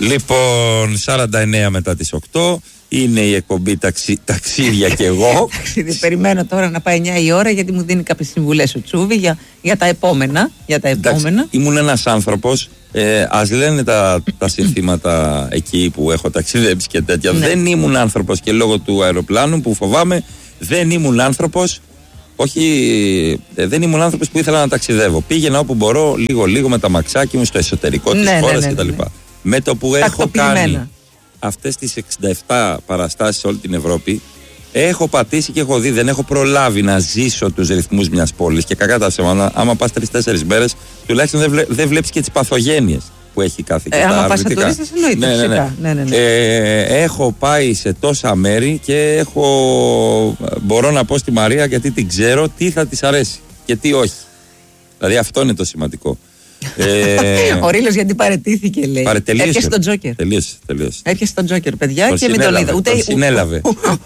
Λοιπόν, 49 μετά τις 8 είναι η εκπομπή Ταξίδια και εγώ. Περιμένω τώρα να πάει 9 η ώρα, γιατί μου δίνει κάποιες συμβουλές ο Τσούβι για τα επόμενα. Ήμουν ένας άνθρωπος, ας λένε τα συνθήματα εκεί που έχω ταξιδέψει και τέτοια. Ναι. Δεν ήμουν άνθρωπος, και λόγω του αεροπλάνου που φοβάμαι, δεν ήμουν άνθρωπος. Δεν ήμουν άνθρωπος που ήθελα να ταξιδεύω. Πήγαινα όπου μπορώ, λίγο με τα μαξάκι μου στο εσωτερικό της χώρας κτλ. Με το που έχω κάνει αυτές τις 67 παραστάσεις σε όλη την Ευρώπη, έχω πατήσει και έχω δει, δεν έχω προλάβει να ζήσω τους ρυθμούς μιας πόλης. Και κακά τα ψέματα, άμα πας 3-4 μέρες, τουλάχιστον δεν βλέπεις και τις παθογένειες που έχει κάθε και άμα πας σαν τουρίστας, εννοείται. Ναι. Έχω πάει σε τόσα μέρη και μπορώ να πω στη Μαρία, γιατί την ξέρω, τι θα της αρέσει και τι όχι. Δηλαδή αυτό είναι το σημαντικό. Ο Ρήλος γιατί παραιτήθηκε, λέει. Έπιασε τον Τζόκερ. Τελείωσε. Έπιασε τον Τζόκερ, παιδιά, και με τον είδα. Τον συνέλαβε.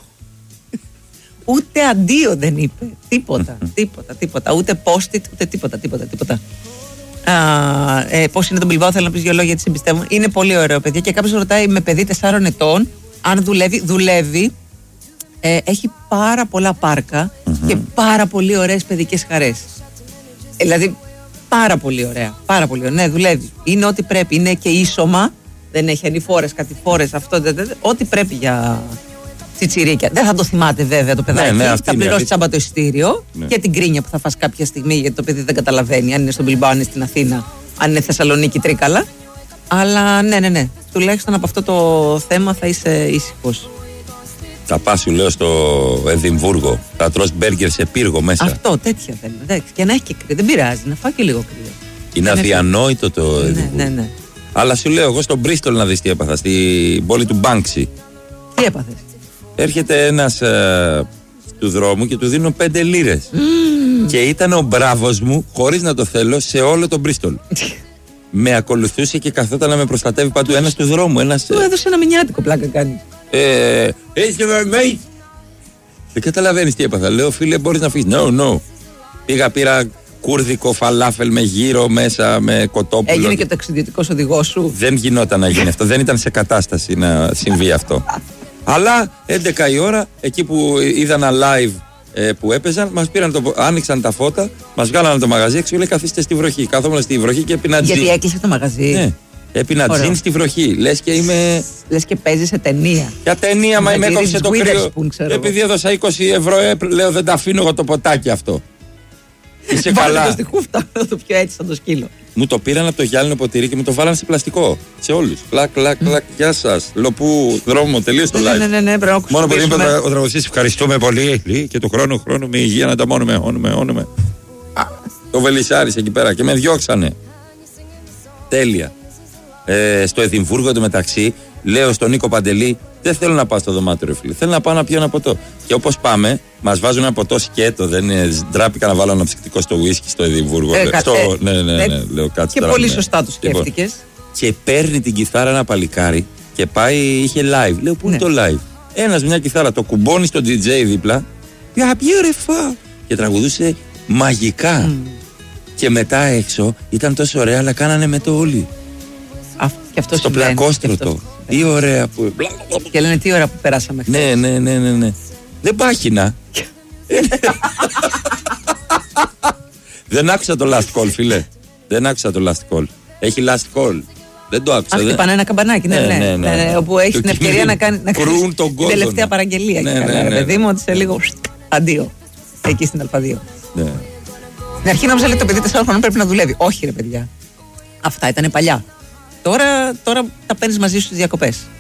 Ούτε αντίο δεν είπε. Τίποτα. Ούτε post-it, ούτε τίποτα. Πώς είναι τον Μπιλμπάο, θέλω να πεις 2 λόγια, γιατί σε εμπιστεύομαι. Είναι πολύ ωραίο, παιδιά. Και κάποιος ρωτάει με παιδί 4 ετών αν δουλεύει. Έχει πάρα πολλά πάρκα και πάρα πολύ ωραίες παιδικές χαρές. Δηλαδή πάρα πολύ ωραία. Ναι, δουλεύει. Είναι ό,τι πρέπει. Είναι και ίσωμα. Δεν έχει ανηφόρες, κατηφόρες, αυτό. Ό,τι πρέπει για τσιτσιρίκια. Δεν θα το θυμάται βέβαια το παιδάκι. Ναι, θα πληρώσει τσάμπα το ειστήριο και την κρίνια που θα φας κάποια στιγμή, γιατί το παιδί δεν καταλαβαίνει αν είναι στον Μπιλμπάο, αν είναι στην Αθήνα, αν είναι Θεσσαλονίκη, Τρίκαλα. Αλλά ναι. Τουλάχιστον από αυτό το θέμα θα είσαι ήσυχος. Θα πας, σου λέω, στο Εδιμβούργο. Θα τρως μπέργκερ σε πύργο μέσα. Αυτό, τέτοια θέλω. Και να έχει και κρύο. Δεν πειράζει, να φάει και λίγο κρύο. Είναι αδιανόητο το Εδιμβούργο. Ναι. Αλλά σου λέω, εγώ στο Μπρίστολ να δεις τι έπαθα, στην πόλη του Μπάνξι. Τι έπαθες? Έρχεται ένας του δρόμου και του δίνω 5 λίρες. Και ήταν ο μπράβος μου, χωρίς να το θέλω, σε όλο το Μπρίστολ. Με ακολουθούσε και καθόταν να με προστατεύει παντού. Ένας του δρόμου. Του έδωσε ένα μηνιάτικο, πλάκα κάνει. Δεν καταλαβαίνεις τι έπαθα. Λέω, φίλε, μπορείς να φύγεις? No. Πήρα κούρδικο φαλάφελ με γύρο μέσα, με κοτόπουλο. Έγινε και το ταξιδιωτικός οδηγός σου? Δεν γινόταν να γίνει αυτό. Δεν ήταν σε κατάσταση να συμβεί αυτό. Αλλά 11 η ώρα, εκεί που είδα ένα live που έπαιζαν, μας πήραν άνοιξαν τα φώτα, μας βγάλανε το μαγαζί έξω, λέει καθίστε στη βροχή. Κάθομαι στη βροχή και έπινα τζιν. Γιατί έκλεισε το μαγαζί? Ναι. Έπινα τζιν στη βροχή. Λες και παίζει σε ταινία. Για ταινία, μα με έκοψε το κρύο. Επειδή έδωσα 20 ευρώ, λέω δεν τα αφήνω εγώ το ποτάκι αυτό. Είσαι καλά. Βάλε το στη χούφτα, να το πιω έτσι σαν το σκύλο. Μου το πήραν από το γυάλινο ποτήρι και μου το βάλαν σε πλαστικό. Σε όλους. Κλακ, γεια σας. Λοπού, δρόμο, τελείως το live. Ναι, μόνο που είπε ο τραγουδιστής, ευχαριστούμε πολύ. Και του χρόνου με υγεία να τα μόνουμε. Το Βελισσάρης εκεί πέρα και με διώξανε. Τέλεια. Στο Εδιμβούργο εντωμεταξύ, λέω στον Νίκο Παντελή, δεν θέλω να πάω στο δωμάτιο, ρε φίλε. Θέλω να πάω να πιω ένα ποτό. Και όπως πάμε, μας βάζουν ένα ποτό σκέτο. Δεν ντράπηκα να βάλω ένα ψυκτικό στο ουίσκι στο Εδιμβούργο. Ναι, λέω κάτσε. Και πολύ σωστά το σκέφτηκες. Και παίρνει την κιθάρα ένα παλικάρι και πάει, είχε live. Λέω, πού είναι το live? Ένας μια κιθάρα, το κουμπώνει στο DJ δίπλα. Yeah, beautiful. Και τραγουδούσε μαγικά. Και μετά έξω ήταν τόσο ωραία, αλλά κάνανε με το όλοι. Στο πλακόστρωτο. Τι ωραία που. Και λένε τι ώρα που περάσαμε χθες. Ναι. Δεν πάχυνα. Δεν άκουσα το last call, φίλε. Δεν άκουσα το last call. Έχει last call. Δεν το άκουσα. Χτυπάνε ένα καμπανάκι, ναι. Όπου έχει την ευκαιρία να κάνει την τελευταία παραγγελία. Παιδί μου, ότι σε λίγο αντίο. Εκεί στην Α2. Στην αρχή νόμιζα λέει το παιδί 4 χρονών πρέπει να δουλεύει. Όχι, ρε παιδιά. Αυτά ήταν παλιά. Τώρα τα παίρνεις μαζί σου στις διακοπές.